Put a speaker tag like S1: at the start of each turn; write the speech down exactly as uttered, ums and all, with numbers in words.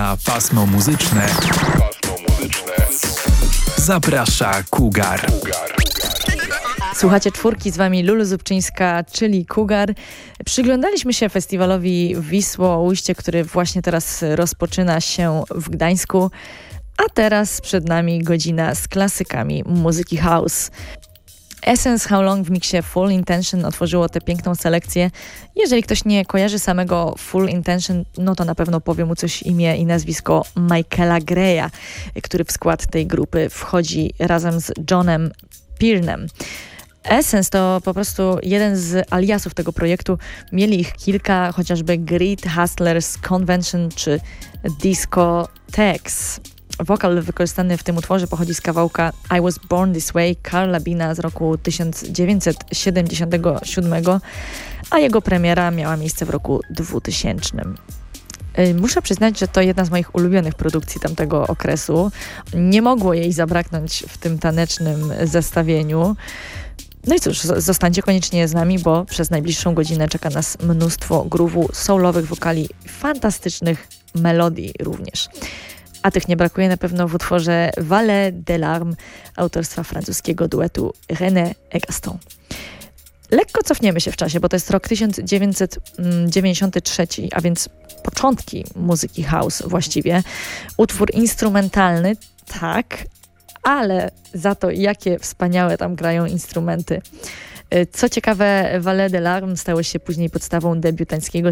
S1: Na pasmo muzyczne, pasmo muzyczne. Zaprasza Cougar.
S2: Słuchacie czwórki, z wami Lulu Zubczyńska, czyli Cougar. Przyglądaliśmy się festiwalowi Wisło-Ujście, który właśnie teraz rozpoczyna się w Gdańsku, a teraz przed nami godzina z klasykami muzyki house. Essence How Long w miksie Full Intention otworzyło tę piękną selekcję. Jeżeli ktoś nie kojarzy samego Full Intention, no to na pewno powie mu coś imię i nazwisko Michaela Greya, który w skład tej grupy wchodzi razem z Johnem Byrnem. Essence to po prostu jeden z aliasów tego projektu. Mieli ich kilka, chociażby Grit, Hustlers, Convention czy Disco Tex. Wokal wykorzystany w tym utworze pochodzi z kawałka I Was Born This Way Carla Bina z roku tysiąc dziewięćset siedemdziesiątego siódmego, a jego premiera miała miejsce w roku dwutysięcznym. Muszę przyznać, że to jedna z moich ulubionych produkcji tamtego okresu. Nie mogło jej zabraknąć w tym tanecznym zestawieniu. No i cóż, zostańcie koniecznie z nami, bo przez najbliższą godzinę czeka nas mnóstwo groove'u, soulowych wokali, fantastycznych melodii również. A tych nie brakuje na pewno w utworze Valet des Larmes autorstwa francuskiego duetu René et Gaston. Lekko cofniemy się w czasie, bo to jest rok tysiąc dziewięćset dziewięćdziesiąty trzeci, a więc początki muzyki house właściwie. Utwór instrumentalny, tak, ale za to jakie wspaniałe tam grają instrumenty. Co ciekawe, Valet des Larmes stało się później podstawą debiutanckiego